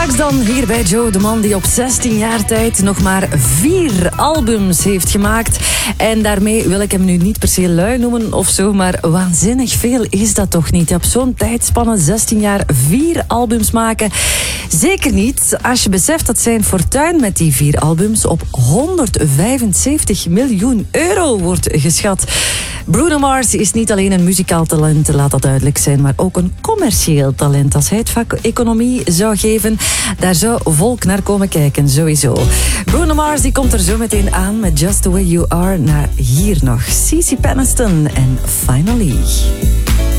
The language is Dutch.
Straks dan hier bij Joe, de man die op 16 jaar tijd nog maar 4 albums heeft gemaakt. En daarmee wil ik hem nu niet per se lui noemen of zo, maar waanzinnig veel is dat toch niet? Op zo'n tijdspanne, 16 jaar, 4 albums maken. Zeker niet als je beseft dat zijn fortuin met die 4 albums op 175 miljoen euro wordt geschat. Bruno Mars is niet alleen een muzikaal talent, laat dat duidelijk zijn, maar ook een commercieel talent. Als hij het vak economie zou geven, daar zou volk naar komen kijken, sowieso. Bruno Mars die komt er zo meteen aan met Just The Way You Are. Naar hier nog CeCe Peniston en Finally.